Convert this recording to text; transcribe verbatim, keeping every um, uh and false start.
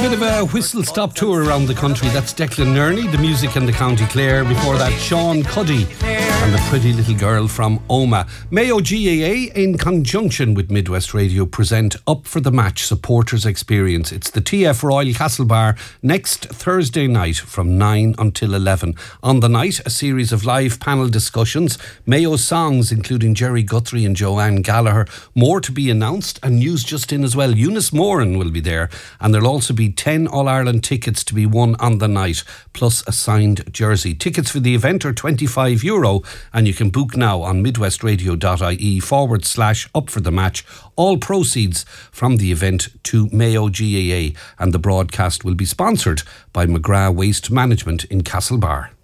bit of a whistle-stop tour around the country. That's Declan Nerney, the music and the County Clare. Before that, Sean Cuddy and the pretty little girl from Omagh. Mayo G A A, in conjunction with Midwest Radio, present Up for the Match Supporters Experience. It's the T F Royal Castlebar next Thursday night from nine until eleven. On the night, a series of live panel discussions, Mayo songs including Jerry Guthrie and Joanne Gallagher. More to be announced, and news just in as well. Eunice Moran will be there, and there'll also be ten All-Ireland tickets to be won on the night, plus a signed jersey. Tickets for the event are twenty-five euro, and you can book now on midwestradio.ie forward slash up for the match. All proceeds from the event to Mayo G A A, and the broadcast will be sponsored by McGrath Waste Management in Castlebar.